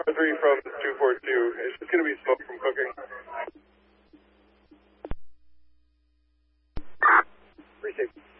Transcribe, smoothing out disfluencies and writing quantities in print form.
3 from 242. It's just going to be smoke from cooking. Appreciate it.